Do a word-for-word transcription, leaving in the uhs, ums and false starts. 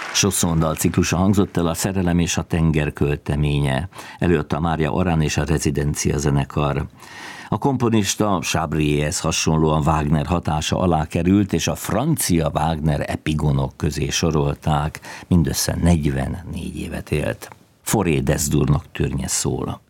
Chanson-dal ciklusa hangzott el, a Szerelem és a tenger költeménye. Előadta Mária Arán és a Rezidencia zenekar. A komponista Chabrierhez hasonlóan Wagner hatása alá került, és a francia Wagner epigonok közé sorolták. Mindössze negyvennégy évet élt. Forêt des Dur Nocturnes szól.